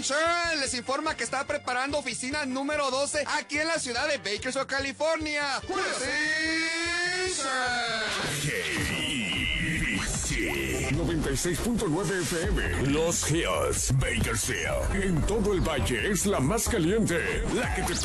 Insurance les informa que está preparando oficina número 12 aquí en la ciudad de Bakersfield, California. KBC 96.9 FM. Los Hills, Bakersfield. En todo el valle es la más caliente, la que te